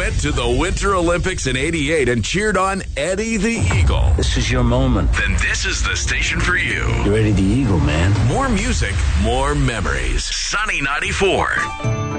went to the Winter Olympics in '88 and cheered on Eddie the Eagle, This is your moment. then this is the station for you. You're Eddie the Eagle, man. More music, more memories. Sunny 94.